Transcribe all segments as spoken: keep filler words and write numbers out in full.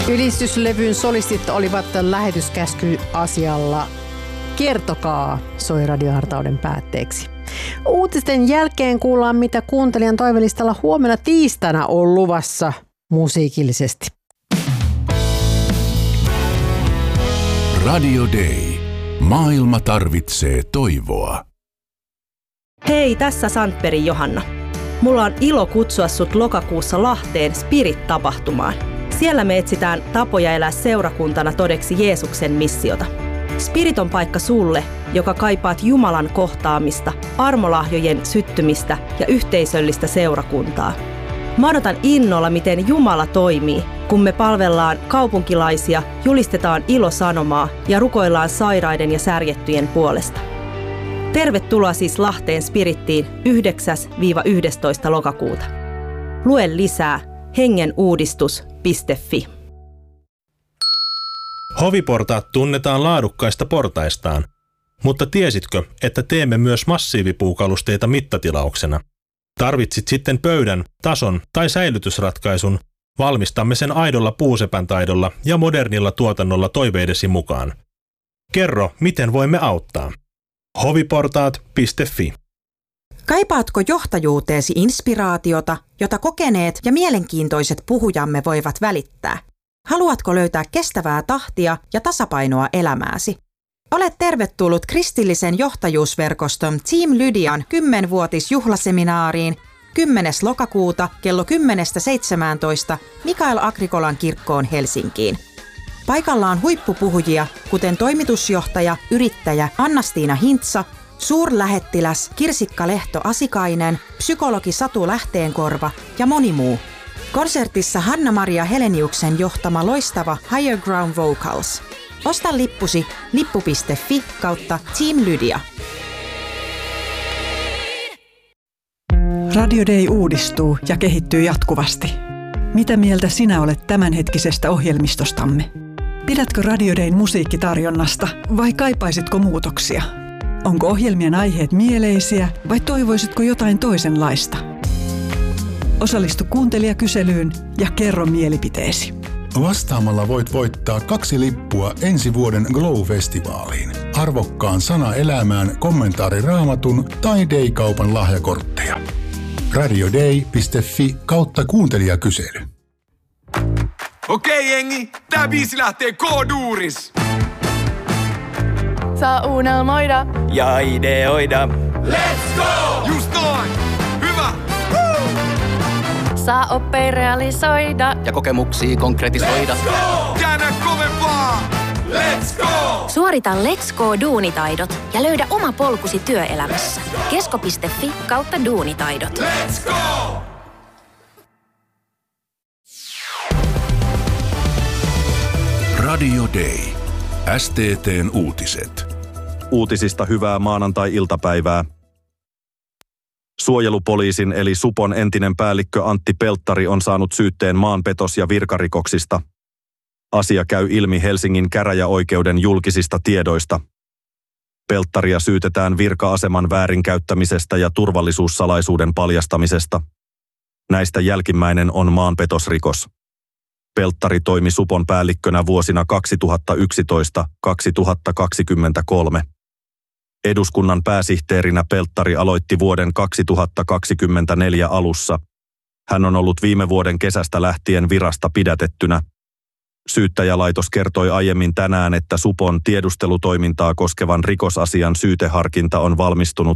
Ylistyslevyn solistit olivat lähetyskäskyasialla. Kertokaa, soi radiohartauden päätteeksi. Uutisten jälkeen kuullaan, mitä kuuntelijan toivelistalla huomenna tiistaina on luvassa musiikillisesti. Radio Day. Maailma tarvitsee toivoa. Hei, tässä Sandbergin Johanna. Mulla on ilo kutsua sut lokakuussa Lahteen Spirit-tapahtumaan. Siellä me etsitään tapoja elää seurakuntana todeksi Jeesuksen missiota. Spirit on paikka sulle, joka kaipaat Jumalan kohtaamista, armolahjojen syttymistä ja yhteisöllistä seurakuntaa. Mä odotan innolla, miten Jumala toimii, kun me palvellaan kaupunkilaisia, julistetaan ilosanomaa ja rukoillaan sairaiden ja särjettyjen puolesta. Tervetuloa siis Lahteen Spirittiin yhdeksäs yhdestoista lokakuuta. Lue lisää hengenuudistus piste fi. Hoviportaat tunnetaan laadukkaista portaistaan, mutta tiesitkö, että teemme myös massiivipuukalusteita mittatilauksena? Tarvitsit sitten pöydän, tason tai säilytysratkaisun, valmistamme sen aidolla puusepän taidolla ja modernilla tuotannolla toiveidesi mukaan. Kerro, miten voimme auttaa. hoviportaat piste fi. Kaipaatko johtajuuteesi inspiraatiota, jota kokeneet ja mielenkiintoiset puhujamme voivat välittää? Haluatko löytää kestävää tahtia ja tasapainoa elämääsi? Olet tervetullut kristillisen johtajuusverkoston Team Lydian kymmenvuotisjuhlaseminaariin kymmenes lokakuuta kello kymmenestä seitsemääntoista Mikael Agrikolan kirkkoon Helsinkiin. Paikalla on huippupuhujia, kuten toimitusjohtaja, yrittäjä Anna-Stiina Hintsa, suurlähettiläs Kirsikka Lehto-Asikainen, psykologi Satu Lähteenkorva ja moni muu. Konsertissa Hanna-Maria Heleniuksen johtama loistava Higher Ground Vocals. Osta lippusi lippu piste fi kautta Team Lydia. Radio Day uudistuu ja kehittyy jatkuvasti. Mitä mieltä sinä olet tämänhetkisestä ohjelmistostamme? Pidätkö Radio Dayn musiikkitarjonnasta vai kaipaisitko muutoksia? Onko ohjelmien aiheet mieleisiä vai toivoisitko jotain toisenlaista? Osallistu kuuntelijakyselyyn ja kerro mielipiteesi. Vastaamalla voit voittaa kaksi lippua ensi vuoden Glow-festivaaliin, arvokkaan sana elämään kommentaari Raamatun tai Day-kaupan lahjakortteja. radioday piste fi kautta kuuntelijakysely. Okei jengi, tää biisi lähtee K-duuris. Saa unelmoida ja ideoida. Let's go! Just noin! Hyvä! Woo! Saa oppia realisoida ja kokemuksia konkretisoida. Let's go! Käännä kovempaa! Let's go! Suorita Let's Go-duunitaidot ja löydä oma polkusi työelämässä. kesko piste fi kautta duunitaidot. Let's go! Radio Day. S T T:n uutiset. Uutisista hyvää maanantai-iltapäivää. Suojelupoliisin eli Supon entinen päällikkö Antti Pelttari on saanut syytteen maanpetos- ja virkarikoksista. Asia käy ilmi Helsingin käräjäoikeuden julkisista tiedoista. Pelttaria syytetään virka-aseman väärinkäyttämisestä ja turvallisuussalaisuuden paljastamisesta. Näistä jälkimmäinen on maanpetosrikos. Pelttari toimi Supon päällikkönä vuosina kaksituhattayksitoista kaksituhattakaksikymmentäkolme. Eduskunnan pääsihteerinä Pelttari aloitti vuoden kaksituhattakaksikymmentäneljä alussa. Hän on ollut viime vuoden kesästä lähtien virasta pidätettynä. Syyttäjälaitos kertoi aiemmin tänään, että Supon tiedustelutoimintaa koskevan rikosasian syyteharkinta on valmistunut.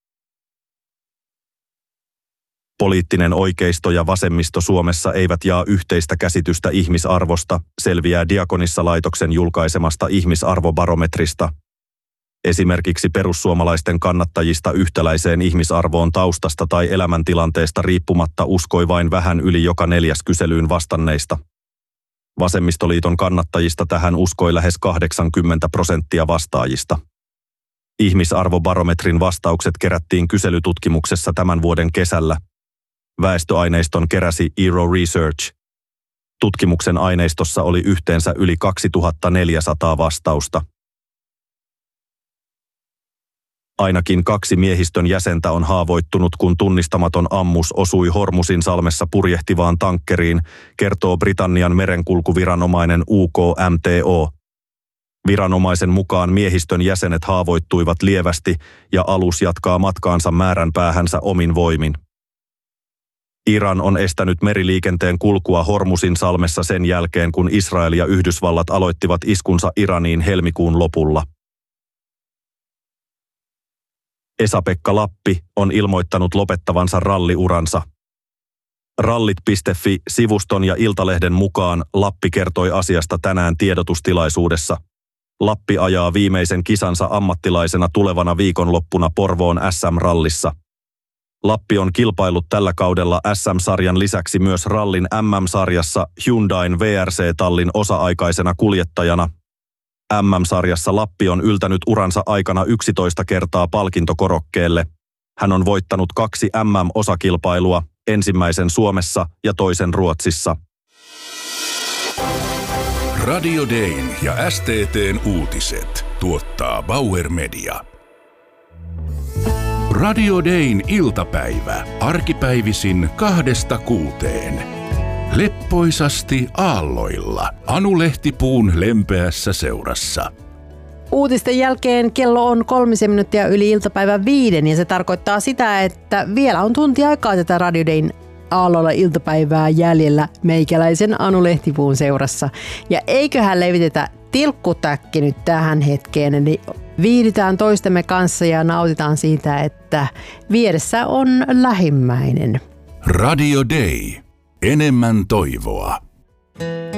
Poliittinen oikeisto ja vasemmisto Suomessa eivät jaa yhteistä käsitystä ihmisarvosta, selviää Diakonissa-laitoksen julkaisemasta ihmisarvobarometrista. Esimerkiksi perussuomalaisten kannattajista yhtäläiseen ihmisarvoon taustasta tai elämäntilanteesta riippumatta uskoi vain vähän yli joka neljäs kyselyyn vastanneista. Vasemmistoliiton kannattajista tähän uskoi lähes kahdeksankymmentä prosenttia vastaajista. Ihmisarvobarometrin vastaukset kerättiin kyselytutkimuksessa tämän vuoden kesällä. Väestöaineiston keräsi Eero Research. Tutkimuksen aineistossa oli yhteensä yli kaksituhattaneljäsataa vastausta. Ainakin kaksi miehistön jäsentä on haavoittunut, kun tunnistamaton ammus osui Hormusin salmessa purjehtivaan tankkeriin, kertoo Britannian merenkulkuviranomainen U K M T O. Viranomaisen mukaan miehistön jäsenet haavoittuivat lievästi ja alus jatkaa matkaansa määränpäähänsä omin voimin. Iran on estänyt meriliikenteen kulkua Hormusin salmessa sen jälkeen, kun Israel ja Yhdysvallat aloittivat iskunsa Iraniin helmikuun lopulla. Esa-Pekka Lappi on ilmoittanut lopettavansa ralliuransa. Rallit piste fi-sivuston ja Iltalehden mukaan Lappi kertoi asiasta tänään tiedotustilaisuudessa. Lappi ajaa viimeisen kisansa ammattilaisena tulevana viikonloppuna Porvoon S M-rallissa. Lappi on kilpaillut tällä kaudella S M-sarjan lisäksi myös rallin M M-sarjassa Hyundain V R C-tallin osa-aikaisena kuljettajana. M M-sarjassa Lappi on yltänyt uransa aikana yksitoista kertaa palkintokorokkeelle. Hän on voittanut kaksi M M-osakilpailua, ensimmäisen Suomessa ja toisen Ruotsissa. Radio Dayn ja S T T:n uutiset tuottaa Bauer Media. Radio Dayn iltapäivä, arkipäivisin kahdesta kuuteen. Leppoisasti aalloilla, Anu Lehtipuun lempeässä seurassa. Uutisten jälkeen kello on kolmisen minuuttia yli iltapäivän viiden ja se tarkoittaa sitä, että vielä on tunti aikaa tätä Radio Dayn aalloilla iltapäivää jäljellä meikäläisen Anu Lehtipuun seurassa. Ja eiköhän levitetä tilkkutäkki nyt tähän hetkeen, eli viihdytään toistemme kanssa ja nautitaan siitä, että vieressä on lähimmäinen. Radio Day. Enemmän toivoa.